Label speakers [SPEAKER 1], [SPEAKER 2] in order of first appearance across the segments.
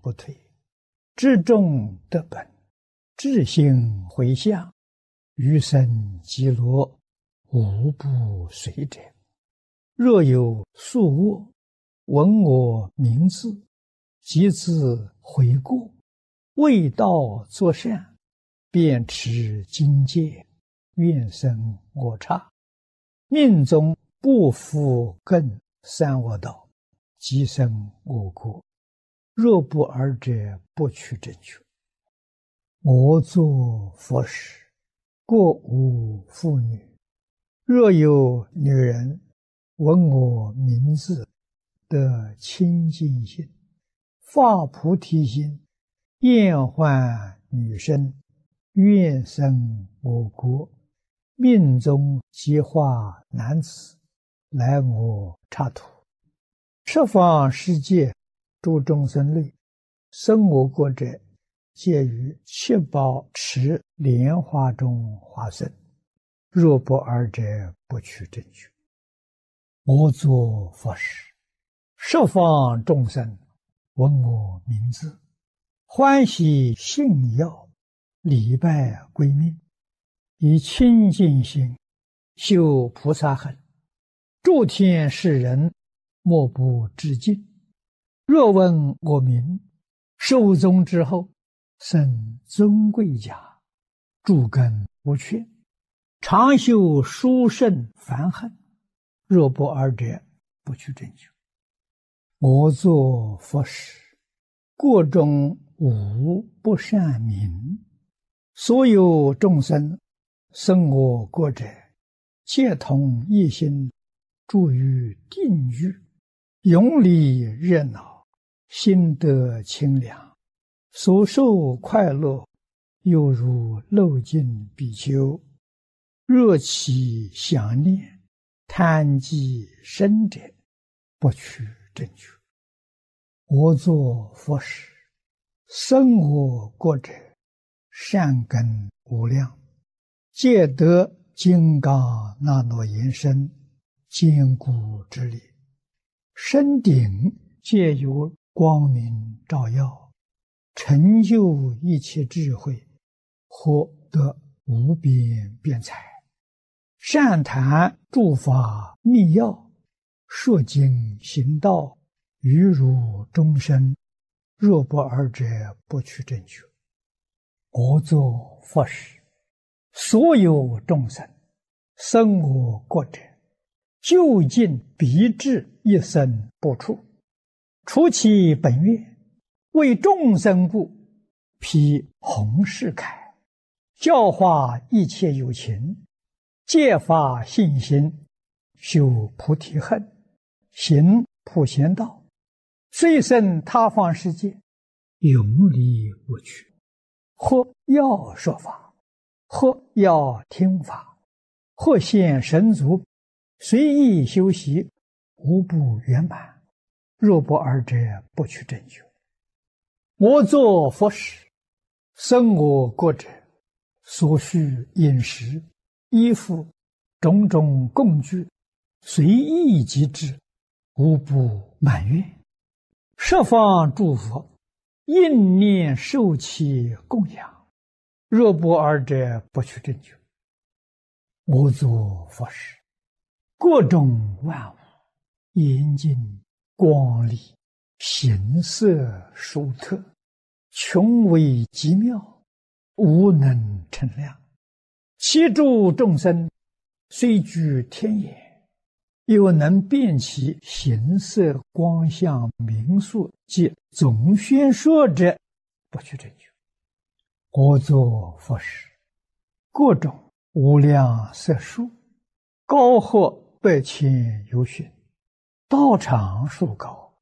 [SPEAKER 1] 不退，至中得本，至心回向，余生极乐，无不随者。若有宿卧，闻我名字，即自悔过，为道作善，便持经戒，愿生我刹，命中不复更三恶道，即生我国。若不尔者，不取正觉。我作佛时，过无妇女。若有女人闻我名字，得清净心，发菩提心，厌患女身，愿生我国，命中即化男子，来我刹土。十方世界诸众生类，生我国者，皆于七宝池莲花中化身。若不尔者，不取正觉。我作佛时，十方众生闻我名字，欢喜信要，礼拜归命，以清净心修菩萨行，诸天世人莫不致敬。若闻我名，寿终之后，生尊贵家，诸根无缺，常修殊胜梵行。若不尔者，不取正觉。我作佛时，国中无不善民，所有众生生我国者，皆同一心，住于定狱，永离热闹，心得清凉，所受快乐，犹如漏尽比丘。若其想念，贪积深者，不取正觉。我作佛时，生我国者，善根无量，皆得金刚那罗延身，坚固之力，身顶皆有光明照耀，成就一切智慧，获得无边辩才，善谈诸法密要，说经行道，于如终身。若不尔者，不取正觉。我作佛时，所有众生生我国者，究竟必至一生不处，除其本愿，为众生故，披弘誓铠，教化一切有情，戒发信心，修菩提恨，行普贤道，虽生他方世界，永离无趣。或要说法，或要听法，或现神足，随意修习，无不圆满。若不尔者，不取正觉。我作佛时，生我国者，所需饮食、衣服、种种供具，随意即至，无不满愿。十方诸佛应念受其供养。若不尔者，不取正觉。我作佛时，各种万物严净光丽，形色殊特，穷微极妙，无能称量。其诸众生虽居天眼，又能辨其形色光相名数及总宣说者，不取正觉。我作佛时，各种无量色数，高或百千由旬，道场数高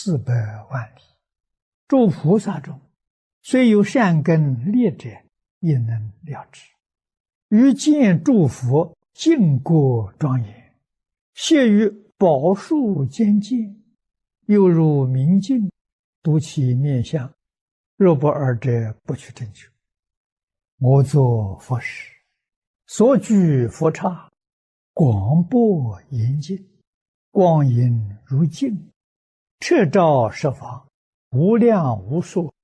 [SPEAKER 1] 400万里。诸菩萨中，虽有善根劣者，也能了知。于见诸佛净国庄严，谢于宝树间见，犹如明镜，睹其面相。若不尔者，不取正觉。我作佛时，所居佛刹，广博严净，光阴如镜，彻照十方， 无量无数